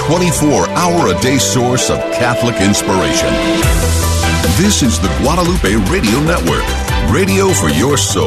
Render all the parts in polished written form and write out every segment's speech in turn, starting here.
24-hour-a-day source of Catholic inspiration. This is the Guadalupe Radio Network, radio for your soul.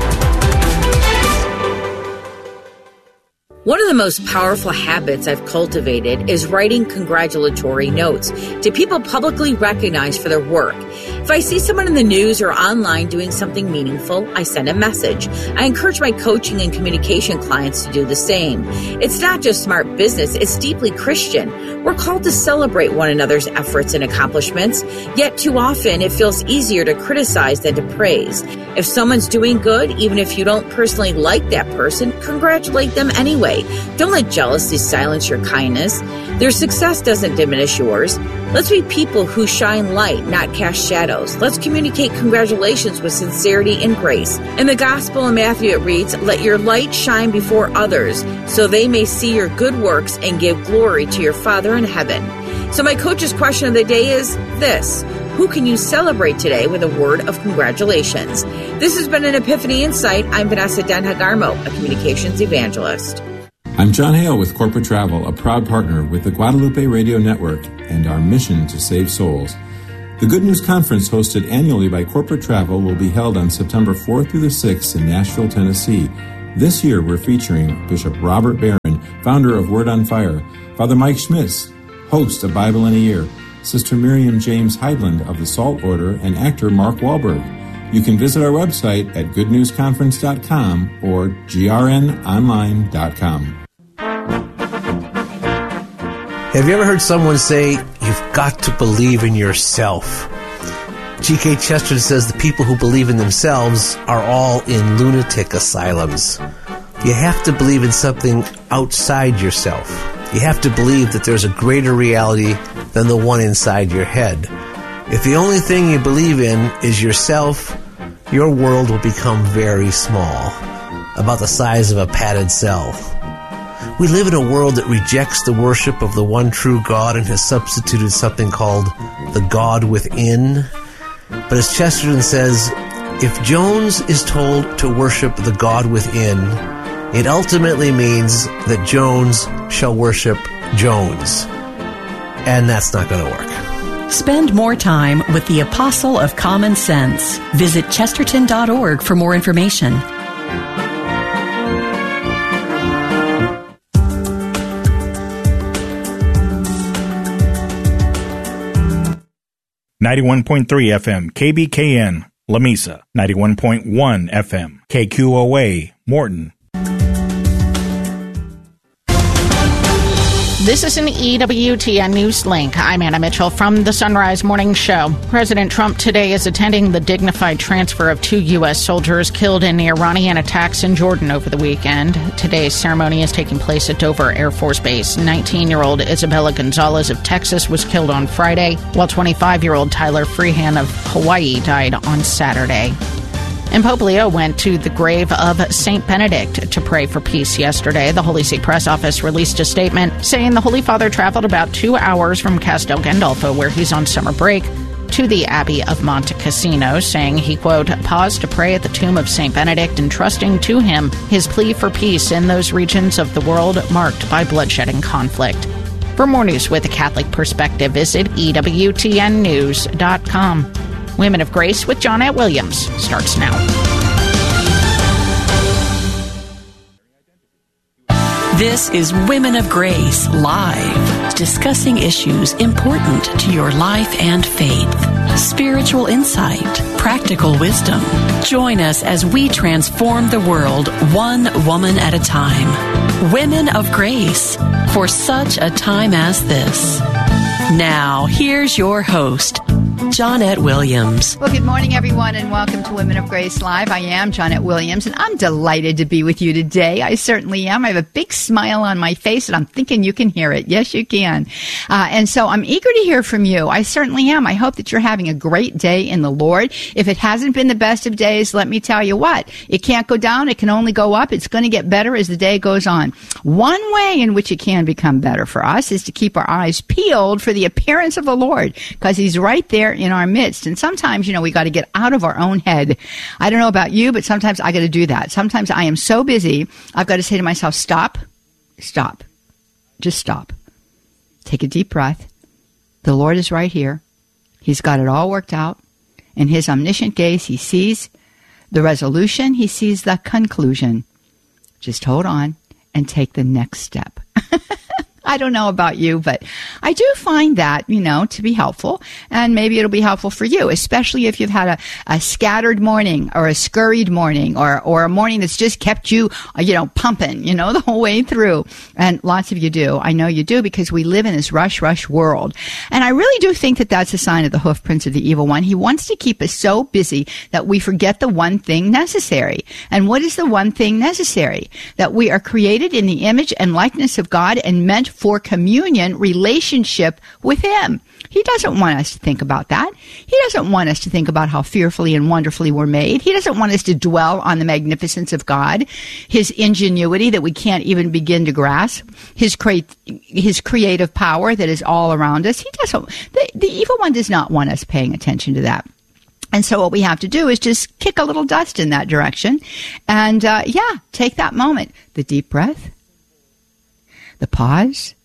One of the most powerful habits I've cultivated is writing congratulatory notes to people publicly recognized for their work. If I see someone in the news or online doing something meaningful, I send a message. I encourage my coaching and communication clients to do the same. It's not just smart business, it's deeply Christian. We're called to celebrate one another's efforts and accomplishments, yet too often it feels easier to criticize than to praise. If someone's doing good, even if you don't personally like that person, congratulate them anyway. Don't let jealousy silence your kindness. Their success doesn't diminish yours. Let's be people who shine light, not cast shadows. Let's communicate congratulations with sincerity and grace. In the Gospel in Matthew it reads, "Let your light shine before others, so they may see your good works and give glory to your Father in heaven." So my coach's question of the day is this: who can you celebrate today with a word of congratulations? This has been an Epiphany Insight. I'm Vanessa Denhagarmo, a communications evangelist. I'm John Hale with Corporate Travel, a proud partner with the Guadalupe Radio Network and our mission to save souls. The Good News Conference, hosted annually by Corporate Travel, will be held on September 4th through the 6th in Nashville, Tennessee. This year, we're featuring Bishop Robert Barron, founder of Word on Fire, Father Mike Schmitz, host of Bible in a Year, Sister Miriam James Heidland of the Salt Order, and actor Mark Wahlberg. You can visit our website at goodnewsconference.com or grnonline.com. Have you ever heard someone say, "You've got to believe in yourself"? G.K. Chesterton says the people who believe in themselves are all in lunatic asylums. You have to believe in something outside yourself. You have to believe that there's a greater reality than the one inside your head. If the only thing you believe in is yourself, your world will become very small, about the size of a padded cell. We live in a world that rejects the worship of the one true God and has substituted something called the God within. But as Chesterton says, if Jones is told to worship the God within, it ultimately means that Jones shall worship Jones. And that's not going to work. Spend more time with the Apostle of Common Sense. Visit chesterton.org for more information. .3 FM, KBKN, Lamesa. 91.1 FM, KQOA, Morton. This is an EWTN News Link. I'm Anna Mitchell from the Sunrise Morning Show. President Trump today is attending the dignified transfer of 2 U.S. soldiers killed in Iranian attacks in Jordan over the weekend. Today's ceremony is taking place at Dover Air Force Base. 19-year-old Isabella Gonzalez of Texas was killed on Friday, while 25-year-old Tyler Freehan of Hawaii died on Saturday. And Pope Leo went to the grave of St. Benedict to pray for peace yesterday. The Holy See Press Office released a statement saying the Holy Father traveled about 2 hours from Castel Gandolfo, where he's on summer break, to the Abbey of Monte Cassino, saying he, quote, paused to pray at the tomb of St. Benedict, entrusting to him his plea for peace in those regions of the world marked by bloodshed and conflict. For more news with a Catholic perspective, visit EWTNnews.com. Women of Grace with Johnette Williams starts now. This is Women of Grace Live, discussing issues important to your life and faith. Spiritual insight, practical wisdom. Join us as we transform the world one woman at a time. Women of Grace, for such a time as this. Now, here's your host, Johnette Williams. Well, good morning, everyone, and welcome to Women of Grace Live. I am Johnette Williams, and I'm delighted to be with you today. I certainly am. I have a big smile on my face, and I'm thinking you can hear it. Yes, you can. And so I'm eager to hear from you. I certainly am. I hope that you're having a great day in the Lord. If it hasn't been the best of days, let me tell you what. It can't go down. It can only go up. It's going to get better as the day goes on. One way in which it can become better for us is to keep our eyes peeled for the appearance of the Lord, because He's right there in our midst. And sometimes, we got to get out of our own head. I don't know about you, but sometimes I got to do that. Sometimes I am so busy, I've got to say to myself, stop, just stop. take a deep breath. The Lord is right here. He's got it all worked out. In his omniscient gaze, he sees the resolution. He sees the conclusion. Just hold on and take the next step. I don't know about you, but I do find that, to be helpful. And maybe it'll be helpful for you, especially if you've had a scattered morning or a scurried morning or a morning that's just kept you, pumping, the whole way through. And lots of you do. I know you do, because we live in this rush world. And I really do think that that's a sign of the hoof prints of the evil one. He wants to keep us so busy that we forget the one thing necessary. And what is the one thing necessary? That we are created in the image and likeness of God and meant for communion, relationship with him. He doesn't want us to think about that. He doesn't want us to think about how fearfully and wonderfully we're made. He doesn't want us to dwell on the magnificence of God, his ingenuity that we can't even begin to grasp, his creative power that is all around us. He doesn't. The evil one does not want us paying attention to that. And so what we have to do is just kick a little dust in that direction and, take that moment. The deep breath, the pause,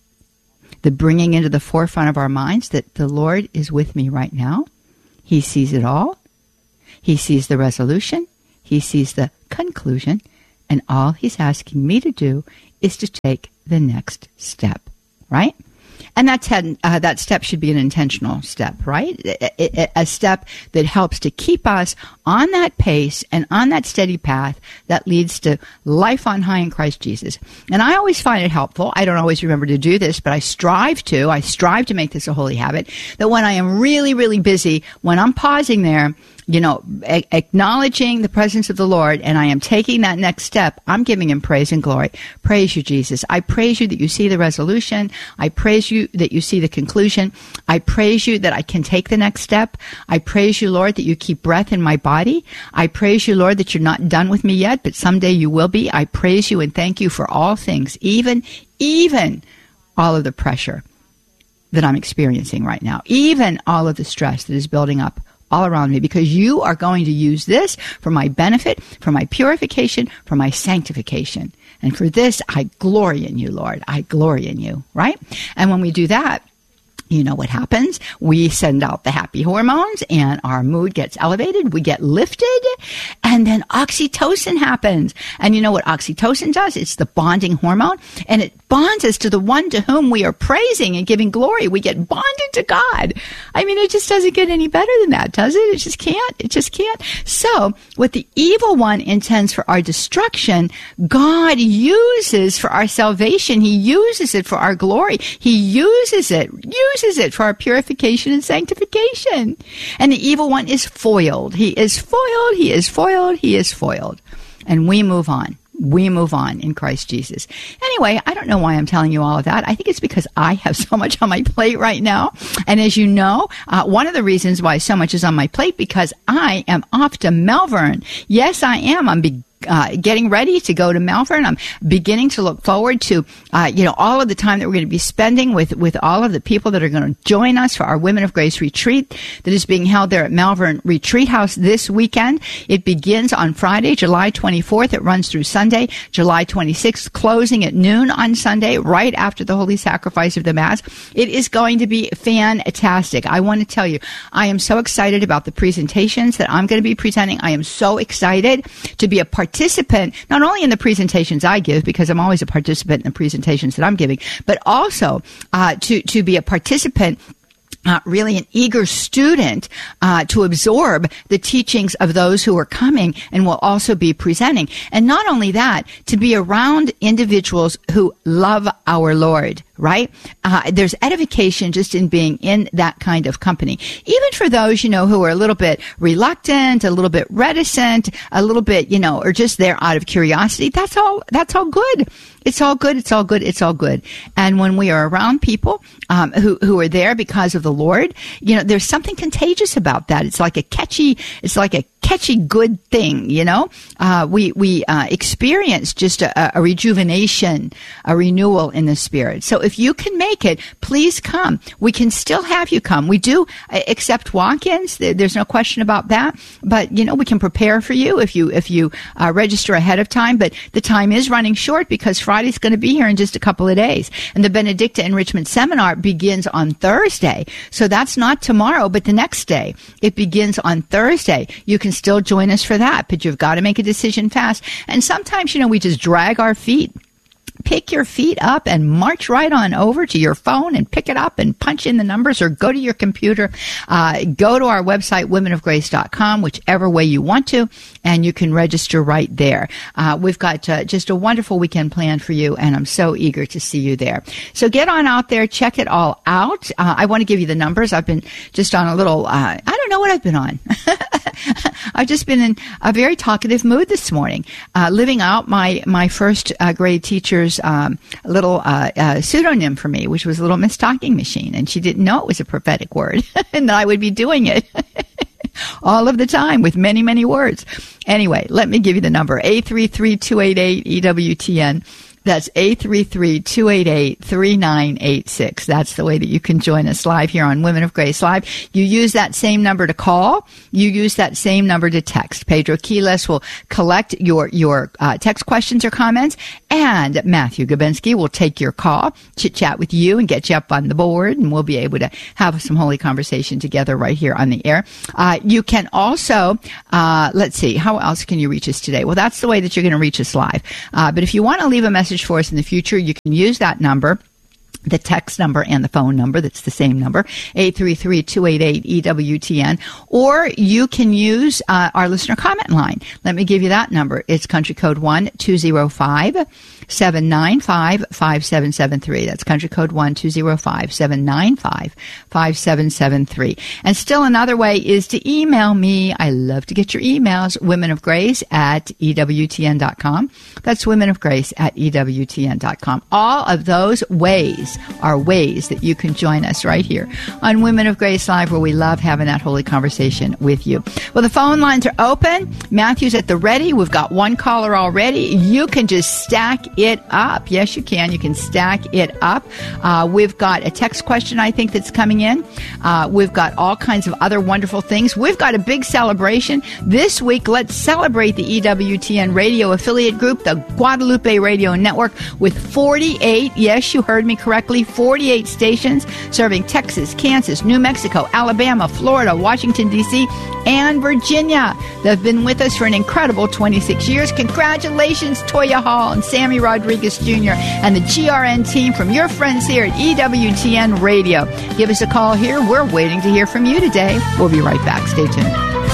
the bringing into the forefront of our minds that the Lord is with me right now. He sees it all. He sees the resolution. He sees the conclusion. And all he's asking me to do is to take the next step, right? And that step should be an intentional step, right? A step that helps to keep us on that pace and on that steady path that leads to life on high in Christ Jesus. And I always find it helpful. I don't always remember to do this, but I strive to make this a holy habit, that when I am really, really busy, when I'm pausing there, acknowledging the presence of the Lord, and I am taking that next step, I'm giving him praise and glory. Praise you, Jesus. I praise you that you see the resolution. I praise you that you see the conclusion. I praise you that I can take the next step. I praise you, Lord, that you keep breath in my body. I praise you, Lord, that you're not done with me yet, but someday you will be. I praise you and thank you for all things, even all of the pressure that I'm experiencing right now, even all of the stress that is building up all around me, because you are going to use this for my benefit, for my purification, for my sanctification. And for this, I glory in you, Lord. I glory in you, right? And when we do that, you know what happens? We send out the happy hormones and our mood gets elevated. We get lifted, and then oxytocin happens. And you know what oxytocin does? It's the bonding hormone, and it bonds us to the one to whom we are praising and giving glory. We get bonded to God. I mean, it just doesn't get any better than that, does it? It just can't. It just can't. So what the evil one intends for our destruction, God uses for our salvation. He uses it for our glory. He uses it for our purification and sanctification. And the evil one is foiled. He is foiled. He is foiled. He is foiled. And we move on. We move on in Christ Jesus. Anyway, I don't know why I'm telling you all of that. I think it's because I have so much on my plate right now. And as you know, one of the reasons why so much is on my plate, because I am off to Malvern. Yes, I am. I'm getting ready to go to Malvern. I'm beginning to look forward to, all of the time that we're going to be spending with all of the people that are going to join us for our Women of Grace retreat that is being held there at Malvern Retreat House this weekend. It begins on Friday, July 24th. It runs through Sunday, July 26th, closing at noon on Sunday, right after the Holy Sacrifice of the Mass. It is going to be fantastic. I want to tell you, I am so excited about the presentations that I'm going to be presenting. I am so excited to be a participant, not only in the presentations I give, because I'm always a participant in the presentations that I'm giving, but also to be a participant, really an eager student to absorb the teachings of those who are coming and will also be presenting. And not only that, to be around individuals who love our Lord, right? There's edification just in being in that kind of company. Even for those, who are a little bit reluctant, a little bit reticent, a little bit, or just there out of curiosity. That's all good. It's all good. It's all good. It's all good. And when we are around people who are there because of the Lord, there's something contagious about that. It's like a catchy good thing, we experience just a rejuvenation, a renewal in the spirit. So if you can make it, please come. We can still have you come. We do accept walk-ins. There's no question about that. But, we can prepare for you if you register ahead of time. But the time is running short because Friday's going to be here in just a couple of days. And the Benedicta Enrichment Seminar begins on Thursday. So that's not tomorrow, but the next day. It begins on Thursday. You can still join us for that, but you've got to make a decision fast. And sometimes, we just drag our feet. Pick your feet up and march right on over to your phone and pick it up and punch in the numbers, or go to your computer. Go to our website, womenofgrace.com, whichever way you want to, and you can register right there. We've got just a wonderful weekend planned for you, and I'm so eager to see you there. So get on out there, check it all out. I want to give you the numbers. I've been just on a little, I don't know what I've been on. I've just been in a very talkative mood this morning, living out my first grade teacher's little pseudonym for me, which was Little Miss Talking Machine. And she didn't know it was a prophetic word and that I would be doing it all of the time with many, many words. Anyway, let me give you the number, 833-288-EWTN. That's 833-288-3986. That's the way that you can join us live here on Women of Grace Live. You use that same number to call. You use that same number to text. Pedro Quiles will collect your text questions or comments, and Matthew Gabinski will take your call, chit-chat with you, and get you up on the board, and we'll be able to have some holy conversation together right here on the air. You can also, let's see, how else can you reach us today? Well, that's the way that you're going to reach us live. But if you want to leave a message for us in the future, you can use that number, the text number and the phone number. That's the same number, 833-288-EWTN. Or you can use our listener comment line. Let me give you that number. It's country code 1-205-795-5773. That's country code 1-205-795-5773. And still another way is to email me. I love to get your emails, womenofgrace@EWTN.com. That's womenofgrace@EWTN.com. All of those ways are ways that you can join us right here on Women of Grace Live, where we love having that holy conversation with you. Well, the phone lines are open. Matthew's at the ready. We've got one caller already. You can just stack it up. Yes, you can. You can stack it up. We've got a text question, I think, that's coming in. We've got all kinds of other wonderful things. We've got a big celebration this week. Let's celebrate the EWTN radio affiliate group, the Guadalupe Radio Network, with 48, yes, you heard me correctly, 48 stations serving Texas, Kansas, New Mexico, Alabama, Florida, Washington, D.C., and Virginia. They've been with us for an incredible 26 years. Congratulations, Toya Hall and Sammy Rodriguez Jr. and the GRN team from your friends here at EWTN Radio. Give us a call here. We're waiting to hear from you today. We'll be right back. Stay tuned.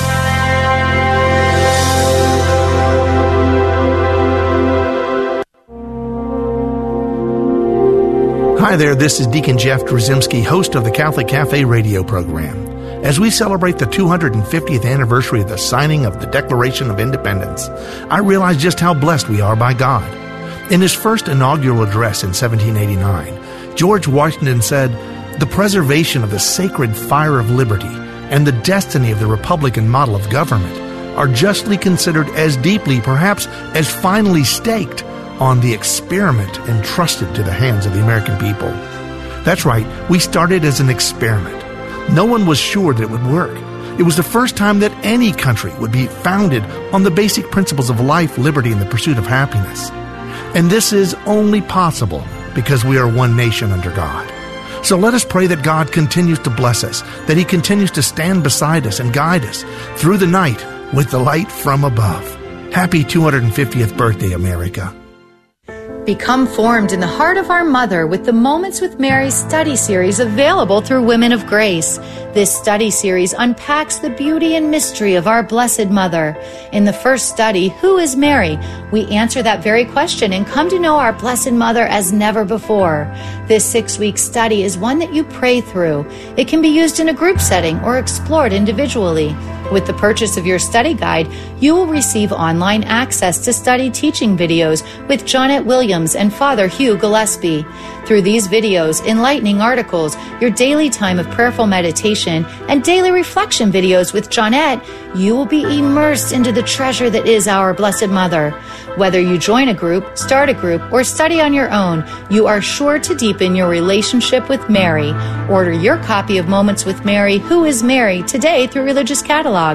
Hi there, this is Deacon Jeff Drzymski, host of the Catholic Cafe radio program. As we celebrate the 250th anniversary of the signing of the Declaration of Independence, I realize just how blessed we are by God. In his first inaugural address in 1789, George Washington said, "The preservation of the sacred fire of liberty and the destiny of the Republican model of government are justly considered as deeply, perhaps as finally staked, on the experiment entrusted to the hands of the American people." That's right, we started as an experiment. No one was sure that it would work. It was the first time that any country would be founded on the basic principles of life, liberty, and the pursuit of happiness. And this is only possible because we are one nation under God. So let us pray that God continues to bless us, that He continues to stand beside us and guide us through the night with the light from above. Happy 250th birthday, America. Become formed in the heart of our Mother with the Moments with Mary study series available through Women of Grace. This study series unpacks the beauty and mystery of our Blessed Mother. In the first study, Who is Mary? We answer that very question and come to know our Blessed Mother as never before. This 6-week study is one that you pray through. It can be used in a group setting or explored individually. With the purchase of your study guide, you will receive online access to study teaching videos with Jonette Williams and Father Hugh Gillespie. Through these videos, enlightening articles, your daily time of prayerful meditation, and daily reflection videos with Jonette, you will be immersed into the treasure that is our Blessed Mother. Whether you join a group, start a group, or study on your own, you are sure to deepen your relationship with Mary. Order your copy of Moments with Mary, Who is Mary, today through Religious Catalog,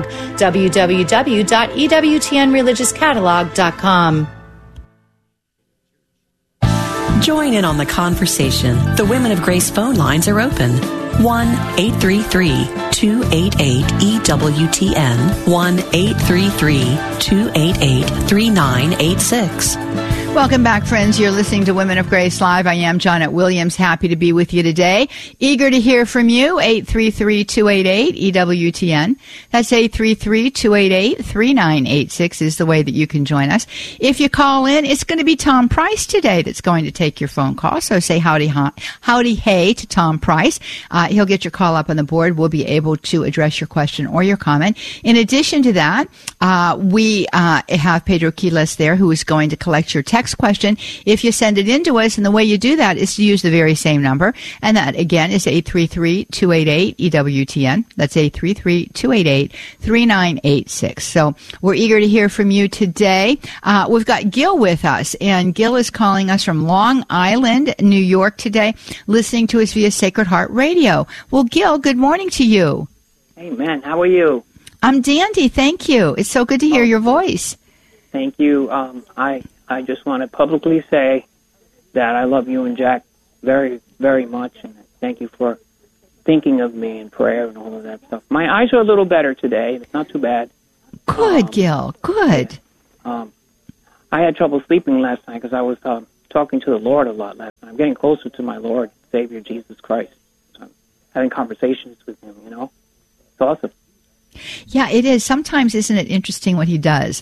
www.ewtnreligiouscatalog.com. Join in on the conversation. The Women of Grace phone lines are open. 1-833-288-EWTN. 1-833-288-3986. Welcome back, friends. You're listening to Women of Grace Live. I am Jonette Williams. Happy to be with you today. Eager to hear from you. 833-288-EWTN. That's 833-288-3986 is the way that you can join us. If you call in, it's going to be Tom Price today that's going to take your phone call. So say howdy hey to Tom Price. He'll get your call up on the board. We'll be able to address your question or your comment. In addition to that, we have Pedro Quiles there, who is going to collect your text question if you send it in to us, and the way you do that is to use the very same number, and that again is 833-288-EWTN. That's 833-288-3986. So we're eager to hear from you today. We've got Gil with us, and Gil is calling us from Long Island, New York today, listening to us via Sacred Heart Radio. Well, Gil, good morning to you. Amen. How are you? I'm dandy, thank you. It's so good to hear your voice. Thank you. I just want to publicly say that I love you and Jack very, very much, and thank you for thinking of me in prayer and all of that stuff. My eyes are a little better today. It's not too bad. Good, Gil. Good. I had trouble sleeping last night because I was talking to the Lord a lot last night. I'm getting closer to my Lord, Savior, Jesus Christ. So I'm having conversations with him, you know. It's awesome. Yeah, it is. Sometimes, isn't it interesting what he does?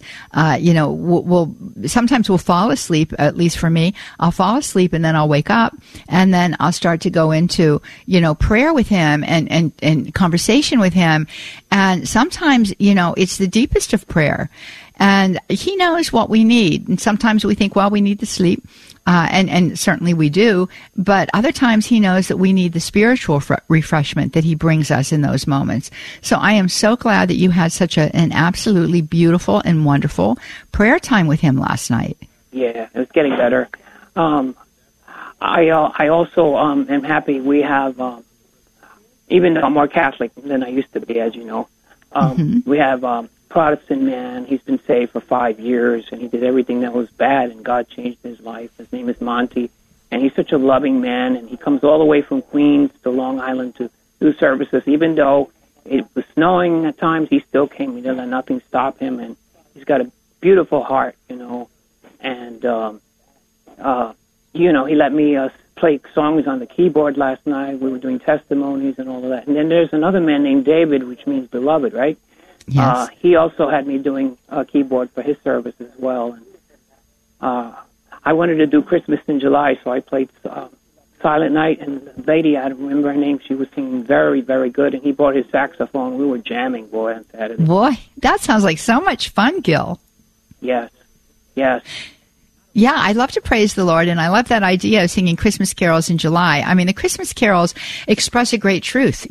Sometimes we'll fall asleep, at least for me. I'll fall asleep and then I'll wake up and then I'll start to go into, prayer with him and conversation with him. And sometimes, it's the deepest of prayer. And he knows what we need. And sometimes we think, well, we need to sleep. And certainly we do, but other times he knows that we need the spiritual refreshment that he brings us in those moments. So I am so glad that you had such an absolutely beautiful and wonderful prayer time with him last night. Yeah, it's getting better. I also am happy we have, even though I'm more Catholic than I used to be, as you know, we have Protestant man. He's been saved for 5 years, and he did everything that was bad, and God changed his life. His name is Monty, and he's such a loving man, and he comes all the way from Queens to Long Island to do services. Even though it was snowing at times, he still came. He didn't let nothing stop him, and he's got a beautiful heart, and he let me play songs on the keyboard last night. We were doing testimonies and all of that. And then there's another man named David, which means beloved, right? Yes. He also had me doing keyboard for his service as well. And I wanted to do Christmas in July, so I played Silent Night. And the lady, I don't remember her name, she was singing very, very good. And he brought his saxophone. We were jamming, boy, on Saturday. Boy, that sounds like so much fun, Gil. Yes. Yeah, I love to praise the Lord, and I love that idea of singing Christmas carols in July. I mean, the Christmas carols express a great truth,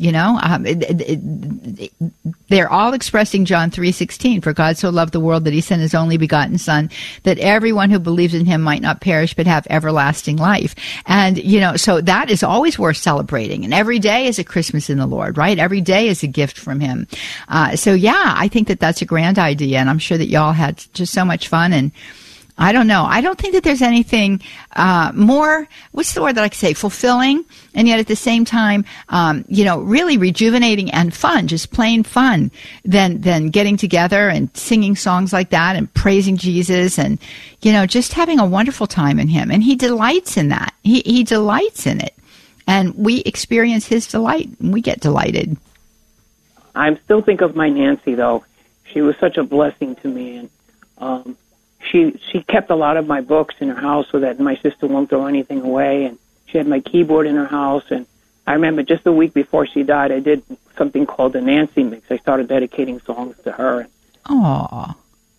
they're all expressing John 3:16, for God so loved the world that he sent his only begotten Son, that everyone who believes in him might not perish but have everlasting life. And, so that is always worth celebrating. And every day is a Christmas in the Lord, right? Every day is a gift from him. I think that that's a grand idea, and I'm sure that y'all had just so much fun. And I don't know. I don't think that there's anything more, what's the word that I could say, fulfilling, and yet at the same time, really rejuvenating and fun, just plain fun, than getting together and singing songs like that and praising Jesus and, just having a wonderful time in him. And he delights in that. He delights in it. And we experience his delight, and we get delighted. I still think of my Nancy, though. She was such a blessing to me, and She kept a lot of my books in her house so that my sister won't throw anything away, and she had my keyboard in her house, and I remember just a week before she died, I did something called the Nancy Mix. I started dedicating songs to her. Aw.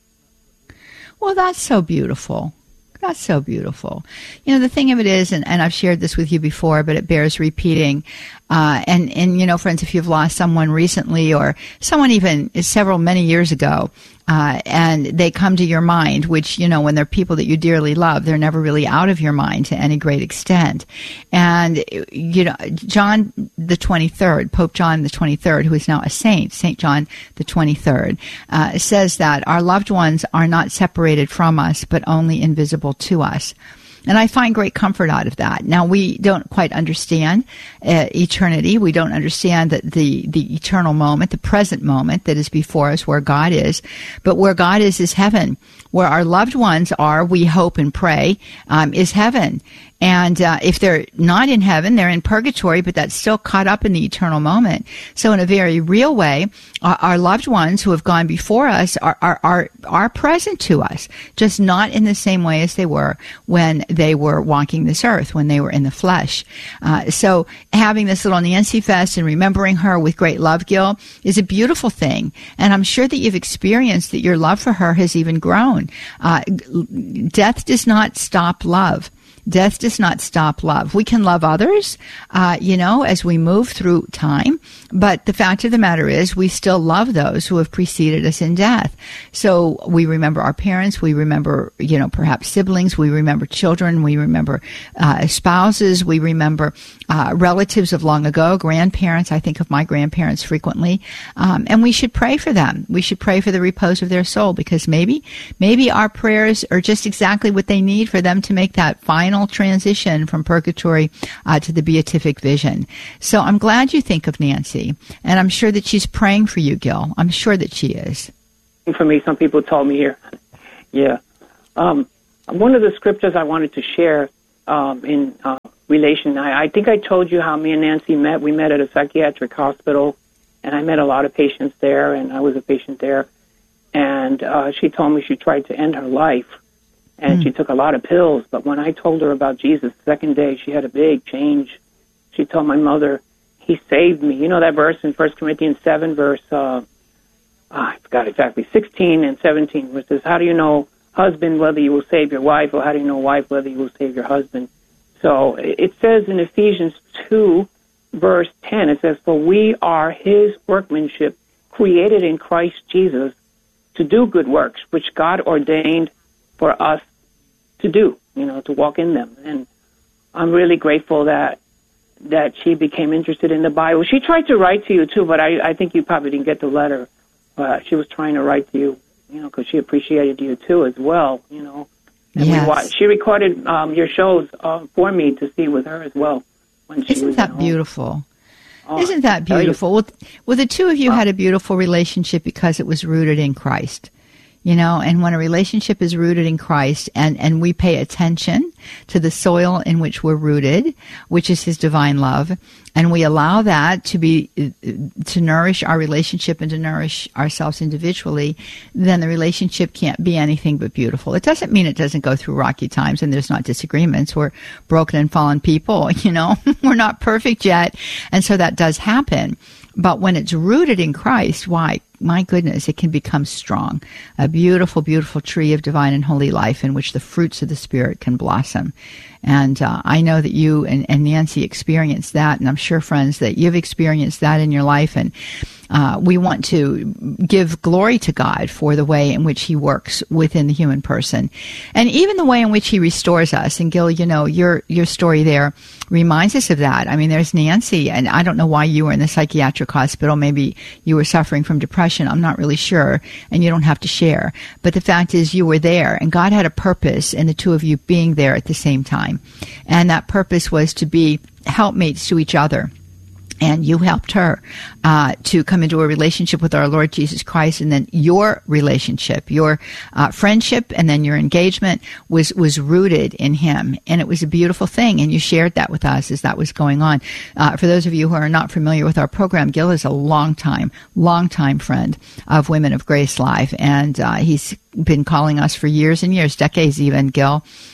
Well, that's so beautiful. That's so beautiful. You know, the thing of it is, and I've shared this with you before, but it bears repeating. And you know, friends, if you've lost someone recently or someone even many years ago, and they come to your mind, which, you know, when they're people that you dearly love, they're never really out of your mind to any great extent. And, you know, John the 23rd, Pope John the 23rd, who is now a saint, St. John the 23rd, says that our loved ones are not separated from us, but only invisible to us. And I find great comfort out of that. Now, we don't quite understand eternity. We don't understand that the eternal moment, the present moment that is before us, where God is. But where God is heaven. Where our loved ones are, we hope and pray, is heaven. And if they're not in heaven, they're in purgatory, but that's still caught up in the eternal moment. So in a very real way, our loved ones who have gone before us are present to us, just not in the same way as they were when they were walking this earth, when they were in the flesh. So having this little Nancy Fest and remembering her with great love, Gil, is a beautiful thing. And I'm sure that you've experienced that your love for her has even grown. Death does not stop love. Death does not stop love. We can love others, you know, as we move through time. But the fact of the matter is we still love those who have preceded us in death. So we remember our parents. We remember, you know, perhaps siblings. We remember children. We remember spouses. We remember relatives of long ago, grandparents. I think of my grandparents frequently. And we should pray for them. We should pray for the repose of their soul, because maybe our prayers are just exactly what they need for them to make that final transition from purgatory to the beatific vision. So I'm glad you think of Nancy, and I'm sure that she's praying for you, Gil. I'm sure that she is. For me, some people told me here. Yeah. One of the scriptures I wanted to share in relation, I think I told you how me and Nancy met. We met at a psychiatric hospital, and I met a lot of patients there, and I was a patient there. And she told me she tried to end her life. And she took a lot of pills, but when I told her about Jesus the second day, she had a big change. She told my mother, he saved me. You know that verse in 1 Corinthians 7, verse, I forgot exactly, 16 and 17, which says, how do you know, husband, whether you will save your wife, or how do you know, wife, whether you will save your husband? So it says in Ephesians 2, verse 10, it says, for we are his workmanship, created in Christ Jesus to do good works, which God ordained for us to do, you know, to walk in them. And I'm really grateful that she became interested in the Bible. She tried to write to you, too, but I think you probably didn't get the letter. She was trying to write to you, you know, because she appreciated you, too, as well, you know. And yes. She recorded your shows for me to see with her as well. When she Isn't that beautiful? Oh, Isn't that beautiful? Well, the two of you had a beautiful relationship because it was rooted in Christ. You know, and when a relationship is rooted in Christ and we pay attention to the soil in which we're rooted, which is his divine love, and we allow that to nourish our relationship and to nourish ourselves individually, then the relationship can't be anything but beautiful. It doesn't mean it doesn't go through rocky times and there's not disagreements. We're broken and fallen people, you know. We're not perfect yet, and so that does happen. But when it's rooted in Christ, why, my goodness, it can become strong. A beautiful, beautiful tree of divine and holy life in which the fruits of the Spirit can blossom. And I know that you and Nancy experienced that, and I'm sure, friends, that you've experienced that in your life. And we want to give glory to God for the way in which he works within the human person, and even the way in which he restores us. And Gil, you know, your story there reminds us of that. I mean, there's Nancy, and I don't know why you were in the psychiatric hospital. Maybe you were suffering from depression. I'm not really sure, and you don't have to share. But the fact is, you were there, and God had a purpose in the two of you being there at the same time. And that purpose was to be helpmates to each other. And you helped her to come into a relationship with our Lord Jesus Christ, and then your relationship, your friendship, and then your engagement was rooted in him, and it was a beautiful thing. And you shared that with us as that was going on. For those of you who are not familiar with our program, Gil is a long time friend of Women of Grace Live, and he's been calling us for years and years, decades even, Gil.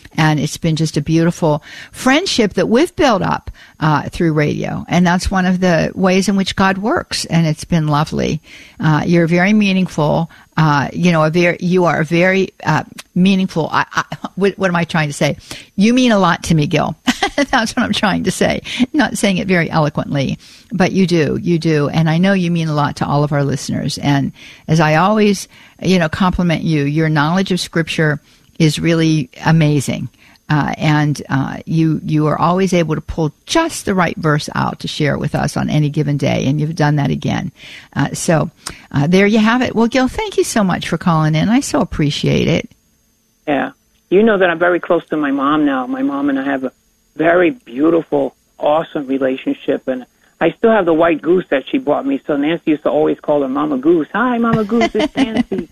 And it's been just a beautiful friendship that we've built up through radio. And that's one of the ways in which God works. And it's been lovely. You're very meaningful. You are very meaningful. What am I trying to say? You mean a lot to me, Gil. That's what I'm trying to say. Not saying it very eloquently, but you do. And I know you mean a lot to all of our listeners. And as I always, compliment you, your knowledge of Scripture is really amazing. You are always able to pull just the right verse out to share with us on any given day, and you've done that again. So there you have it. Well, Gil, thank you so much for calling in. I so appreciate it. Yeah. You know that I'm very close to my mom now. My mom and I have a very beautiful, awesome relationship, and I still have the white goose that she bought me, so Nancy used to always call her Mama Goose. Hi, Mama Goose, it's Nancy.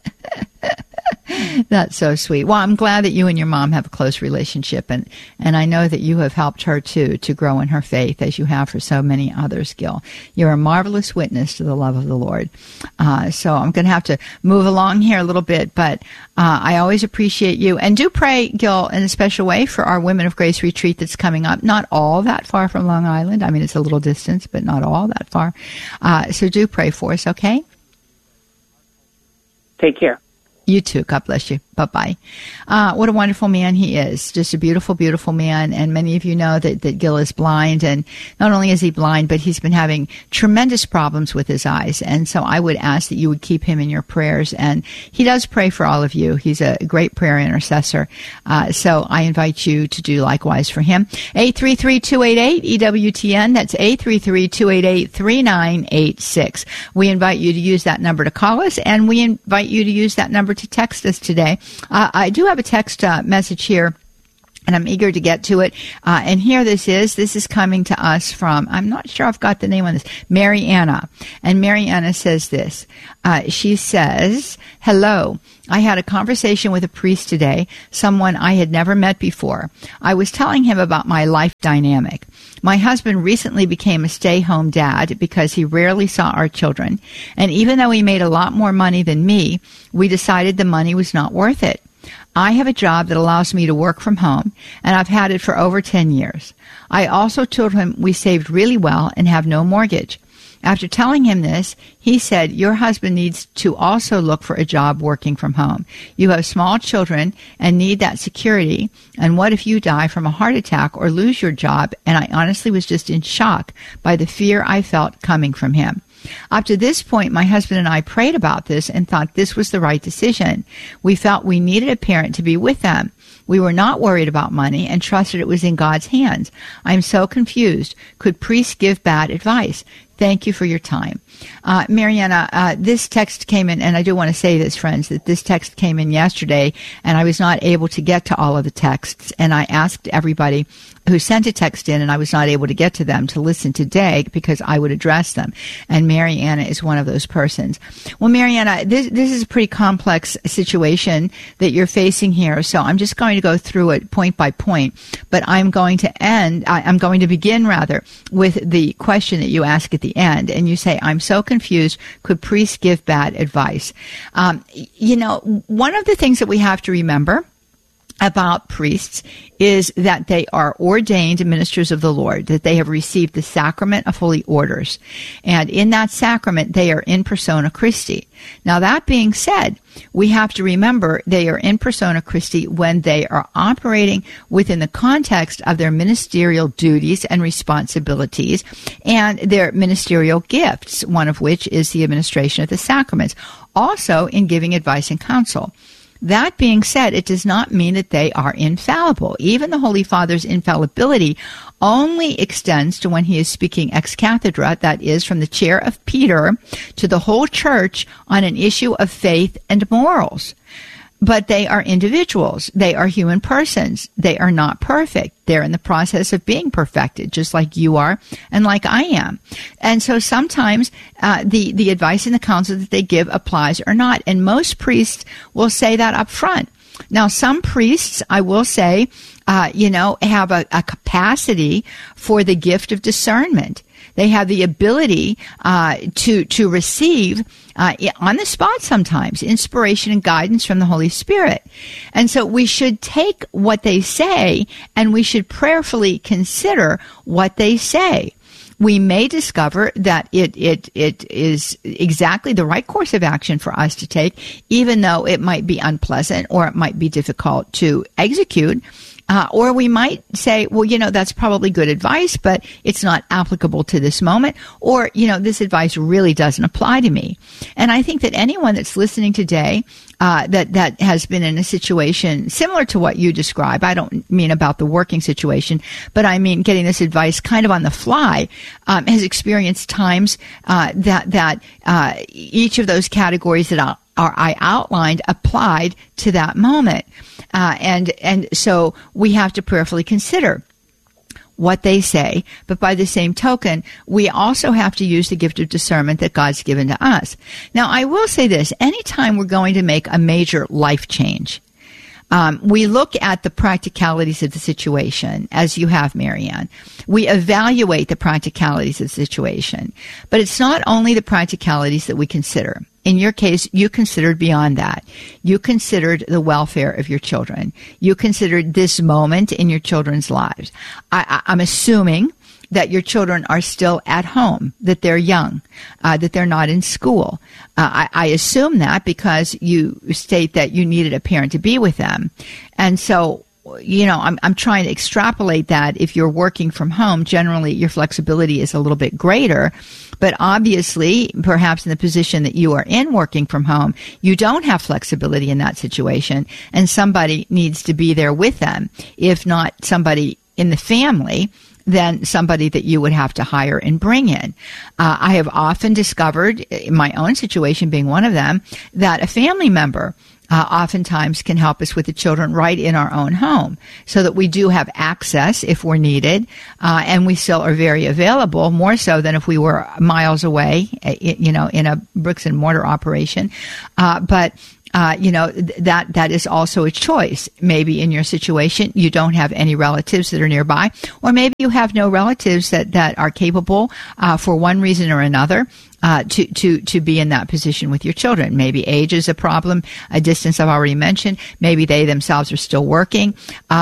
That's so sweet. Well, I'm glad that you and your mom have a close relationship, and I know that you have helped her, too, to grow in her faith, as you have for so many others, Gil. You're a marvelous witness to the love of the Lord. So I'm going to have to move along here a little bit, but I always appreciate you. And do pray, Gil, in a special way for our Women of Grace retreat that's coming up. Not all that far from Long Island. I mean, it's a little distance, but not all that far. So do pray for us, okay? Take care. You too. God bless you. Bye-bye. What a wonderful man he is. Just a beautiful, beautiful man. And many of you know that Gil is blind. And not only is he blind, but he's been having tremendous problems with his eyes. And so I would ask that you would keep him in your prayers. And he does pray for all of you. He's a great prayer intercessor. So I invite you to do likewise for him. 833-288-EWTN. That's 833-288-3986. We invite you to use that number to call us. And we invite you to use that number to text us today. I do have a text message here, and I'm eager to get to it. And here this is coming to us from, I'm not sure I've got the name on this, Mary Anna. And Mary Anna says this. She says, hello. I had a conversation with a priest today, someone I had never met before. I was telling him about my life dynamic. My husband recently became a stay-home dad because he rarely saw our children. And even though he made a lot more money than me, we decided the money was not worth it. I have a job that allows me to work from home, and I've had it for over 10 years. I also told him we saved really well and have no mortgage. After telling him this, he said, your husband needs to also look for a job working from home. You have small children and need that security. And what if you die from a heart attack or lose your job? And I honestly was just in shock by the fear I felt coming from him. Up to this point, my husband and I prayed about this and thought this was the right decision. We felt we needed a parent to be with them. We were not worried about money and trusted it was in God's hands. I'm so confused. Could priests give bad advice? Thank you for your time. Mariana, this text came in, and I do want to say this, friends, that this text came in yesterday, and I was not able to get to all of the texts, and I asked everybody who sent a text in, and I was not able to get to them, to listen today because I would address them. And Mariana is one of those persons. Well, Mariana, this is a pretty complex situation that you're facing here, so I'm just going to go through it point by point. But I'm going to begin with the question that you ask at the end, and you say, I'm so confused, could priests give bad advice? One of the things that we have to remember about priests is that they are ordained ministers of the Lord, that they have received the sacrament of holy orders. And in that sacrament, they are in persona Christi. Now, that being said, we have to remember they are in persona Christi when they are operating within the context of their ministerial duties and responsibilities and their ministerial gifts, one of which is the administration of the sacraments, also in giving advice and counsel. That being said, it does not mean that they are infallible. Even the Holy Father's infallibility only extends to when he is speaking ex cathedra, that is, from the chair of Peter to the whole church on an issue of faith and morals. But they are individuals. They are human persons. They are not perfect. They're in the process of being perfected, just like you are and like I am. And so sometimes the advice and the counsel that they give applies or not. And most priests will say that up front. Now, some priests, I will say, have a capacity for the gift of discernment. They have the ability to receive on the spot sometimes inspiration and guidance from the Holy Spirit. And so we should take what they say and we should prayerfully consider what they say. We may discover that it is exactly the right course of action for us to take, even though it might be unpleasant or it might be difficult to execute. Or we might say, well, that's probably good advice, but it's not applicable to this moment. Or, this advice really doesn't apply to me. And I think that anyone that's listening today, that has been in a situation similar to what you describe, I don't mean about the working situation, but I mean getting this advice kind of on the fly, has experienced times, that each of those categories that I outlined applied to that moment. And so we have to prayerfully consider what they say, but by the same token, we also have to use the gift of discernment that God's given to us. Now, I will say this, anytime we're going to make a major life change, we look at the practicalities of the situation, as you have, Marianne. We evaluate the practicalities of the situation. But it's not only the practicalities that we consider. In your case, you considered beyond that. You considered the welfare of your children. You considered this moment in your children's lives. I'm assuming that your children are still at home, that they're young, that they're not in school. I assume that because you state that you needed a parent to be with them. And so, I'm trying to extrapolate that. If you're working from home, generally your flexibility is a little bit greater. But obviously, perhaps in the position that you are in working from home, you don't have flexibility in that situation, and somebody needs to be there with them. If not somebody in the family, then somebody that you would have to hire and bring in. I have often discovered, in my own situation being one of them, that a family member oftentimes can help us with the children right in our own home, so that we do have access if we're needed, and we still are very available, more so than if we were miles away, in a bricks and mortar operation. But that is also a choice. Maybe in your situation, you don't have any relatives that are nearby, or maybe you have no relatives that are capable, for one reason or another, to be in that position with your children. Maybe age is a problem, a distance I've already mentioned. Maybe they themselves are still working.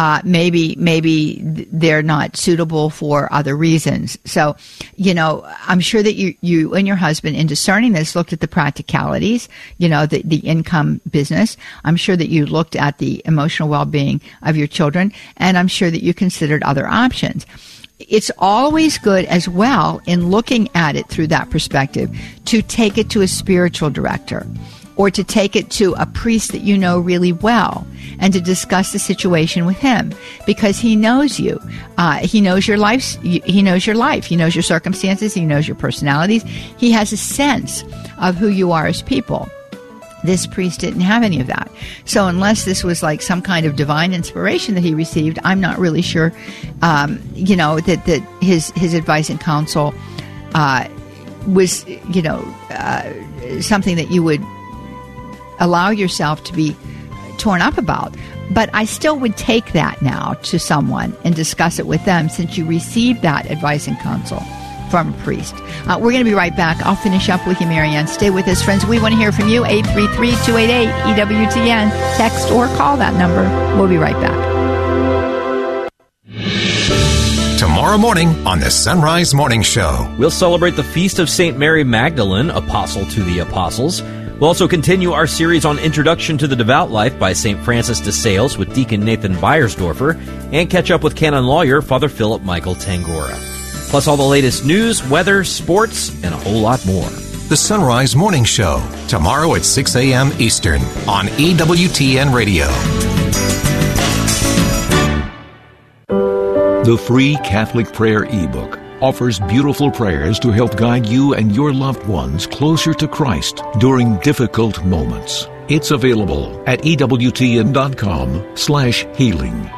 Maybe they're not suitable for other reasons. So, I'm sure that you and your husband, in discerning this, looked at the practicalities, the income business. I'm sure that you looked at the emotional well-being of your children, and I'm sure that you considered other options. It's always good as well, in looking at it through that perspective, to take it to a spiritual director or to take it to a priest that you know really well and to discuss the situation with him, because he knows you. He knows your life. He knows your life. He knows your circumstances. He knows your personalities. He has a sense of who you are as people. This priest didn't have any of that. So unless this was like some kind of divine inspiration that he received, I'm not really sure, that his advice and counsel was, something that you would allow yourself to be torn up about. But I still would take that now to someone and discuss it with them, since you received that advice and counsel from a priest. We're going to be right back. I'll finish up with you, Marianne. Stay with us, friends. We want to hear from you. 833-288-EWTN. Text or call that number. We'll be right back. Tomorrow morning on the Sunrise Morning Show, we'll celebrate the Feast of St. Mary Magdalene, Apostle to the Apostles. We'll also continue our series on Introduction to the Devout Life by St. Francis de Sales with Deacon Nathan Beiersdorfer, and catch up with canon lawyer Father Philip Michael Tangora. Plus all the latest news, weather, sports, and a whole lot more. The Sunrise Morning Show, tomorrow at 6 a.m. Eastern on EWTN Radio. The free Catholic Prayer ebook offers beautiful prayers to help guide you and your loved ones closer to Christ during difficult moments. It's available at EWTN.com/healing.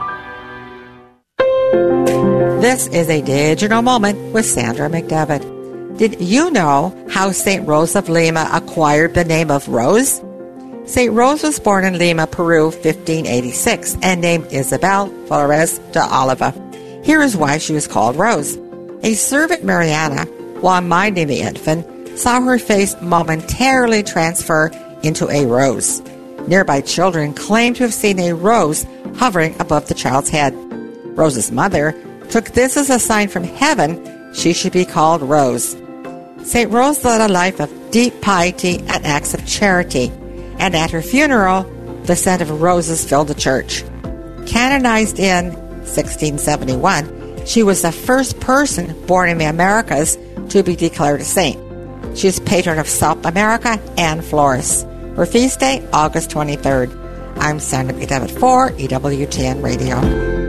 This is a digital moment with Sandra McDevitt. Did you know how St. Rose of Lima acquired the name of Rose? St. Rose was born in Lima, Peru, 1586, and named Isabel Flores de Oliva. Here is why she was called Rose. A servant, Mariana, while minding the infant, saw her face momentarily transfer into a rose. Nearby children claimed to have seen a rose hovering above the child's head. Rose's mother took this as a sign from heaven she should be called Rose. St. Rose led a life of deep piety and acts of charity, and at her funeral, the scent of roses filled the church. Canonized in 1671, she was the first person born in the Americas to be declared a saint. She is patron of South America and florists. Her feast day, August 23rd. I'm Sandra McDevitt for EWTN Radio.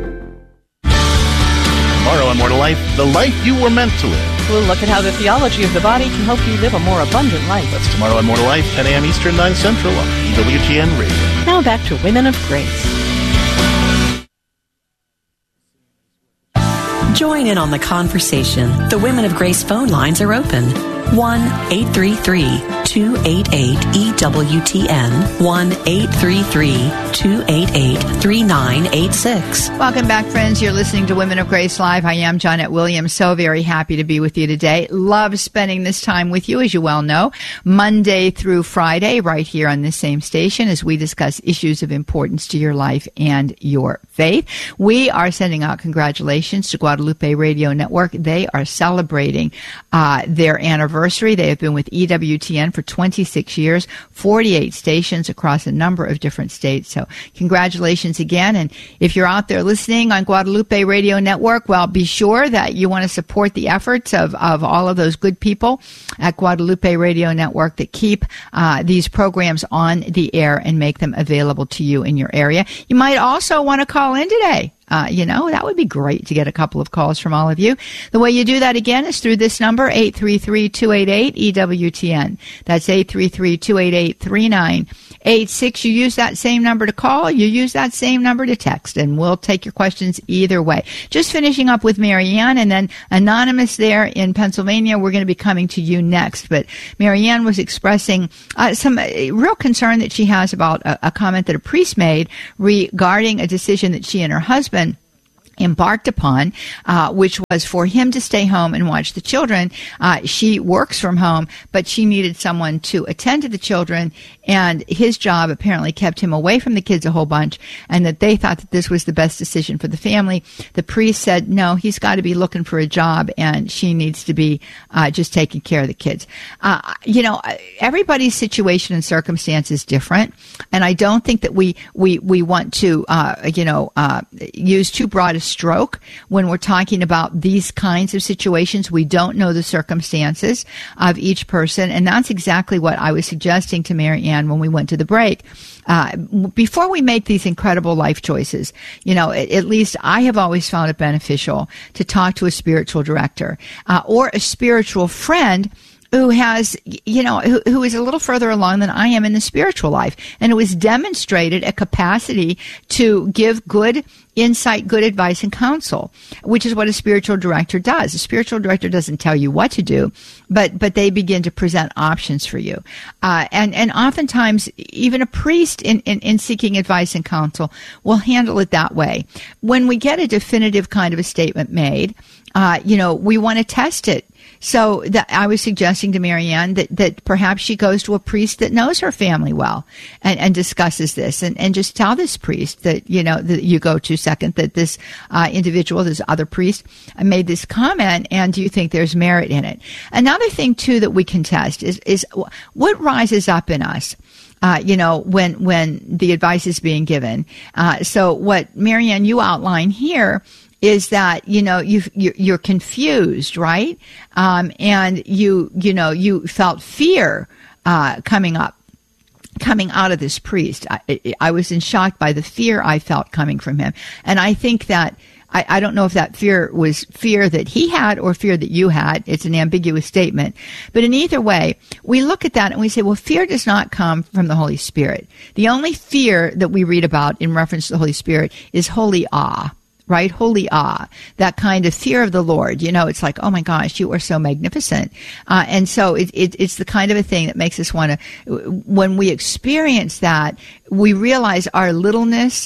Tomorrow on More to Life, the life you were meant to live. We'll look at how the theology of the body can help you live a more abundant life. That's tomorrow on More to Life, 10 a.m. Eastern, 9 Central on EWTN Radio. Now back to Women of Grace. Join in on the conversation. The Women of Grace phone lines are open. 1-833-288-EWTN. 1-833-288-3986. Welcome back, friends. You're listening to Women of Grace Live. I am Janet Williams. So very happy to be with you today. Love spending this time with you, as you well know, Monday through Friday, right here on this same station as we discuss issues of importance to your life and your faith. We are sending out congratulations to Guadalupe Radio Network. They are celebrating their anniversary. They have been with EWTN for 26 years, 48 stations across a number of different states. So congratulations again. And if you're out there listening on Guadalupe Radio Network, well, be sure that you want to support the efforts of all of those good people at Guadalupe Radio Network that keep these programs on the air and make them available to you in your area. You might also want to call in today. That would be great to get a couple of calls from all of you. The way you do that, again, is through this number, 833-288-EWTN. That's 833-288-3986. You use that same number to call. You use that same number to text, and we'll take your questions either way. Just finishing up with Marianne, and then Anonymous there in Pennsylvania. We're going to be coming to you next. But Marianne was expressing some real concern that she has about a comment that a priest made regarding a decision that she and her husband embarked upon, which was for him to stay home and watch the children. She works from home, but she needed someone to attend to the children, and his job apparently kept him away from the kids a whole bunch, and that they thought that this was the best decision for the family. The priest said, no, he's got to be looking for a job, and she needs to be just taking care of the kids. Everybody's situation and circumstance is different, and I don't think that we want to, use too broad a stroke when we're talking about these kinds of situations. We don't know the circumstances of each person, and that's exactly what I was suggesting to Mary Ann when we went to the break. Before we make these incredible life choices, at least I have always found it beneficial to talk to a spiritual director or a spiritual friend who has, who is a little further along than I am in the spiritual life, and who has demonstrated a capacity to give good insight, good advice, and counsel, which is what a spiritual director does. A spiritual director doesn't tell you what to do, but they begin to present options for you. And oftentimes, even a priest in seeking advice and counsel will handle it that way. When we get a definitive kind of a statement made, we want to test it. So I was suggesting to Marianne that perhaps she goes to a priest that knows her family well and discusses this and just tell this priest that you go to second, that this individual, this other priest, made this comment, and do you think there's merit in it? Another thing too that we can test is what rises up in us. When the advice is being given. So what Marianne, you outline here is that, you're confused, right? And you felt fear, coming out of this priest. I was in shock by the fear I felt coming from him. And I think that, I don't know if that fear was fear that he had or fear that you had. It's an ambiguous statement. But in either way, we look at that and we say, well, fear does not come from the Holy Spirit. The only fear that we read about in reference to the Holy Spirit is holy awe. Right? Holy awe, that kind of fear of the Lord. It's like, oh my gosh, you are so magnificent. And so it's the kind of a thing that makes us want to, when we experience that, we realize our littleness,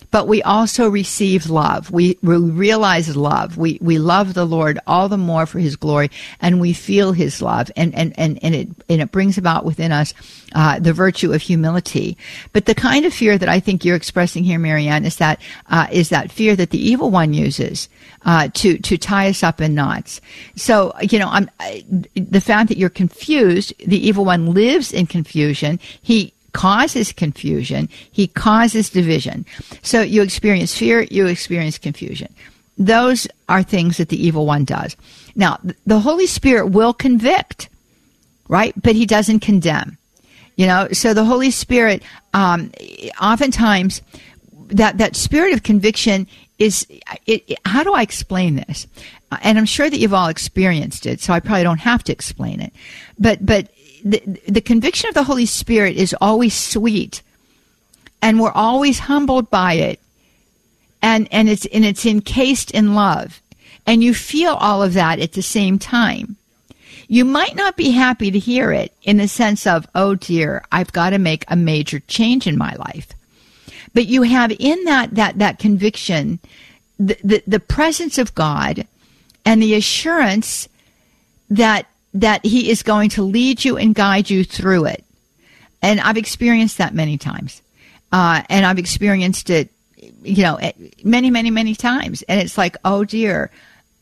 but we also receive love. We realize love. We love the Lord all the more for his glory, and we feel his love, and it brings about within us the virtue of humility. But the kind of fear that I think you're expressing here, Marianne, is that fear that the evil one uses to tie us up in knots. So, the fact that you're confused, the evil one lives in confusion. He causes confusion. He causes division. So you experience fear, you experience confusion. Those are things that the evil one does. Now, the Holy Spirit will convict, right? But he doesn't condemn. So the Holy Spirit, oftentimes, that spirit of conviction is, how do I explain this? And I'm sure that you've all experienced it, so I probably don't have to explain it. But the conviction of the Holy Spirit is always sweet, and we're always humbled by it, and it's encased in love, and you feel all of that at the same time. You might not be happy to hear it in the sense of, oh dear, I've got to make a major change in my life. But you have in that conviction the presence of God and the assurance that he is going to lead you and guide you through it. And I've experienced that many times. And I've experienced it, many, many, many times. And it's like, oh dear,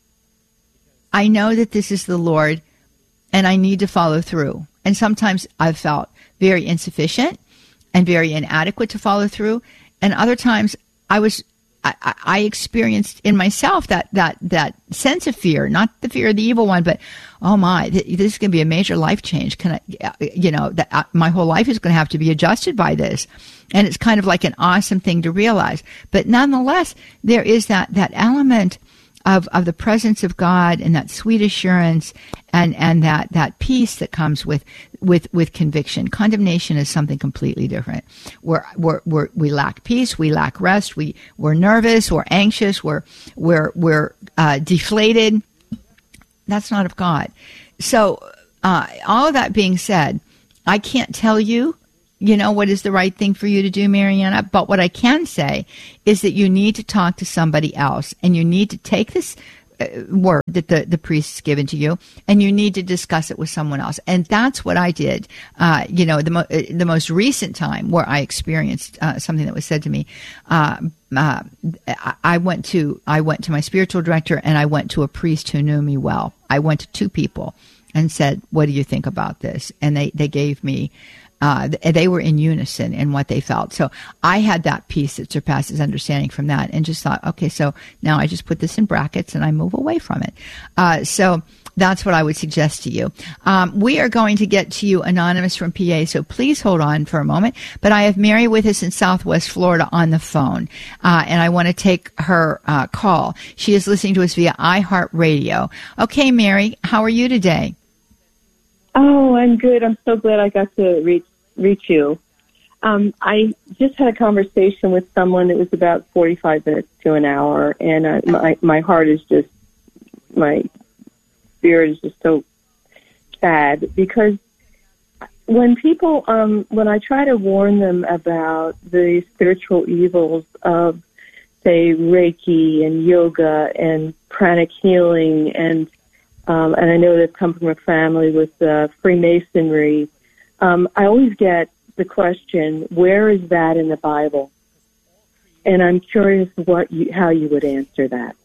I know that this is the Lord and I need to follow through. And sometimes I've felt very insufficient and very inadequate to follow through. And other times I experienced in myself that sense of fear, not the fear of the evil one, but, oh my, this is going to be a major life change. My whole life is going to have to be adjusted by this. And it's kind of like an awesome thing to realize. But nonetheless, there is that element of the presence of God and that sweet assurance and that peace that comes with conviction. Condemnation is something completely different. We lack peace, we lack rest, we're nervous, we're anxious, we're deflated. That's not of God. So all of that being said, I can't tell you, what is the right thing for you to do, Mariana, but what I can say is that you need to talk to somebody else, and you need to take this word that the priest has given to you, and you need to discuss it with someone else. And that's what I did. The most recent time where I experienced something that was said to me, I went to my spiritual director, and I went to a priest who knew me well. I went to two people and said, "What do you think about this?" And they gave me. They were in unison in what they felt. So I had that peace that surpasses understanding from that, and just thought, okay, so now I just put this in brackets and I move away from it. So that's what I would suggest to you. We are going to get to you, Anonymous from PA, so please hold on for a moment. But I have Mary with us in Southwest Florida on the phone, and I want to take her call. She is listening to us via iHeartRadio. Okay, Mary, how are you today? Oh, I'm good. I'm so glad I got to reach you. I just had a conversation with someone. It was about 45 minutes to an hour, and my heart is just, my spirit is just so sad, because when people, when I try to warn them about the spiritual evils of, say, Reiki and yoga and pranic healing, and I know they've come from a family with Freemasonry, I always get the question, where is that in the Bible? And I'm curious how you would answer that.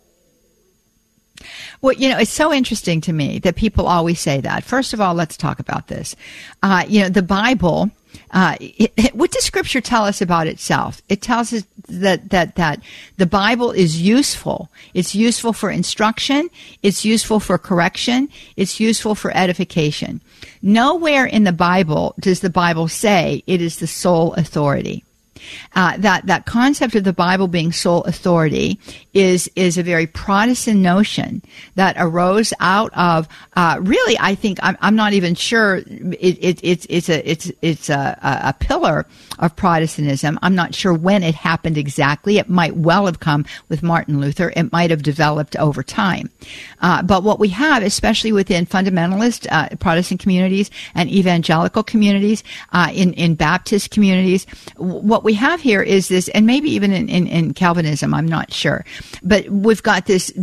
Well, it's so interesting to me that people always say that. First of all, let's talk about this. The Bible, what does Scripture tell us about itself? It tells us that the Bible is useful. It's useful for instruction. It's useful for correction. It's useful for edification. Nowhere in the Bible does the Bible say it is the sole authority. That concept of the Bible being sole authority is a very Protestant notion that arose out of really, I think, I'm not even sure it's a pillar of Protestantism. I'm not sure when it happened exactly. It might well have come with Martin Luther. It might have developed over time. But what we have, especially within fundamentalist Protestant communities and evangelical communities, in Baptist communities, what we we have here is this, and maybe even in Calvinism, I'm not sure, but we've got this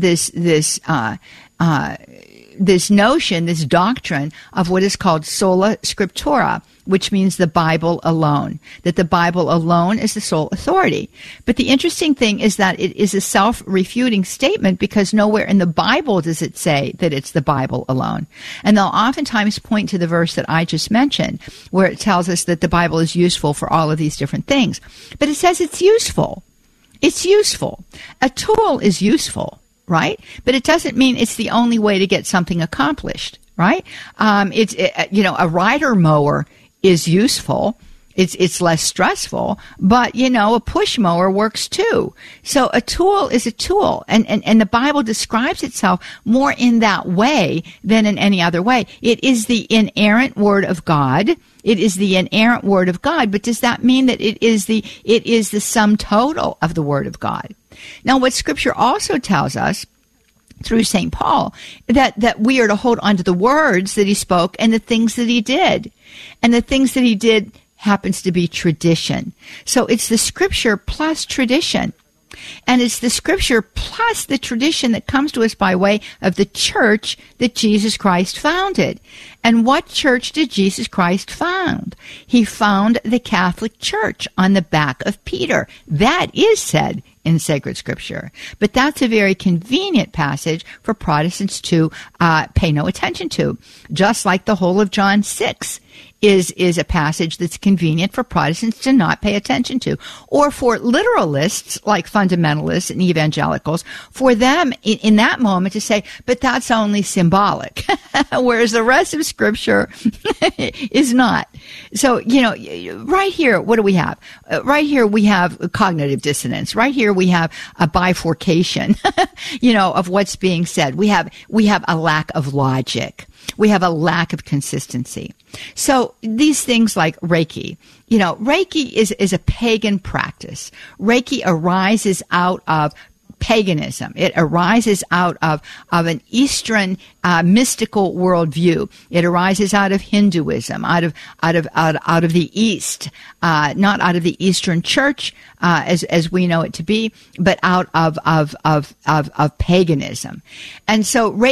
notion, this doctrine of what is called sola scriptura, which means the Bible alone, that the Bible alone is the sole authority. But the interesting thing is that it is a self-refuting statement, because nowhere in the Bible does it say that it's the Bible alone. And they'll oftentimes point to the verse that I just mentioned, where it tells us that the Bible is useful for all of these different things. But it says it's useful. It's useful. A tool is useful, right? But it doesn't mean it's the only way to get something accomplished, right? A rider mower is useful. It's less stressful, but a push mower works too. So a tool is a tool, and the Bible describes itself more in that way than in any other way. It is the inerrant word of God. It is the inerrant word of God, but does that mean that it is the sum total of the word of God? Now, what Scripture also tells us through St. Paul, that we are to hold on to the words that he spoke and the things that he did. And the things that he did happens to be tradition. So it's the Scripture plus tradition. And it's the Scripture plus the tradition that comes to us by way of the church that Jesus Christ founded. And what church did Jesus Christ found? He found the Catholic Church on the back of Peter. That is said in sacred Scripture. But that's a very convenient passage for Protestants to pay no attention to. Just like the whole of John 6 is a passage that's convenient for Protestants to not pay attention to. Or for literalists, like fundamentalists and evangelicals, for them in that moment to say, but that's only symbolic. Whereas the rest of Scripture is not. So, right here, what do we have? Right here we have cognitive dissonance. Right here we have a bifurcation, of what's being said. We have a lack of logic. We have a lack of consistency. So these things like Reiki, Reiki is a pagan practice. Reiki arises out of paganism. It arises out of an Eastern mystical worldview. It arises out of Hinduism, out of the East, not out of the Eastern Church as we know it to be, but out of paganism. And so